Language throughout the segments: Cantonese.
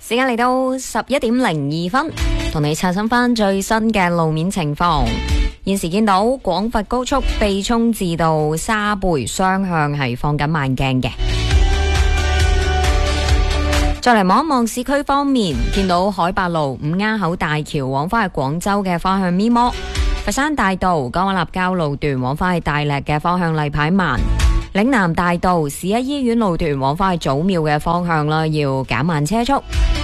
時間嚟到11:02，同你刷新翻最新嘅路面情況。現時見到廣佛高速避涌至到沙貝雙向係放緊慢鏡嘅。再嚟望一望市區方面，見到海八路五鴉口大橋往返去廣州嘅方向咪摩，佛山大道江灣立交路段往返去大瀝嘅方向例牌慢，嶺南大道市一醫院路段往返去祖廟嘅方向啦，要減慢車速。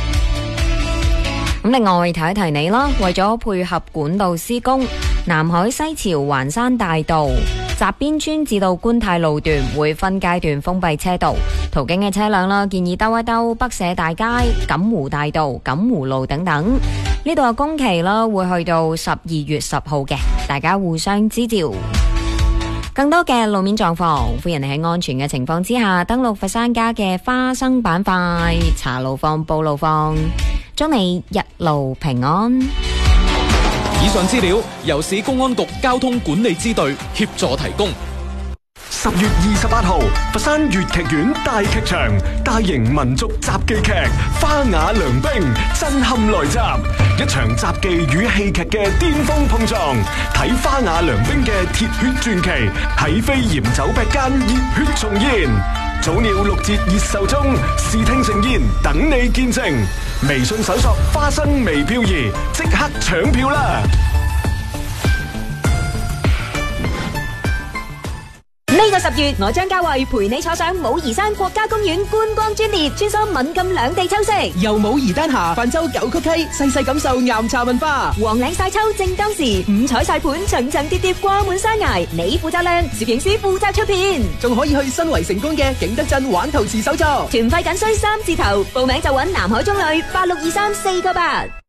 咁另外提一提你啦，為咗配合管道施工，南海西樵環山大道澤邊村至到觀泰路段會分階段封閉車道，途經嘅車輛啦，建議兜一兜北社大街、錦湖大道、錦湖路等等。呢度嘅工期啦，會去到12月10號嘅，大家互相支照。更多嘅路面狀況，歡迎你喺安全嘅情況之下登錄佛山家嘅花生板塊，查路況、報路況。祝你一路平安。 以上資料由市公安局交通管理支隊協助提供。 10月28號，佛山粵劇院大劇場大型民族雜技劇《花雅良兵》震撼來襲，一場雜技與戲劇嘅巔峰碰撞，睇《花雅良兵》嘅鐵血傳奇喺飛檐走壁間熱血重現。早鳥6折熱售中，視聽盛宴等你見證。微信搜索花生微漂移，即刻搶票啦！ 呢個10月，我將嘉慧陪你坐上武夷山國家公園觀光專列，穿梭敏感兩地秋色， 由武夷丹霞泛舟九曲溪，細細感受岩茶文化。 黃嶺晒秋正當時，五彩晒盤層層疊疊掛滿山崖，你負責靚，攝影師負責出片， 仲可以去新圍成功嘅景德鎮玩陶瓷手作。 團費僅需3字頭，報名就揾南海中旅8623 498。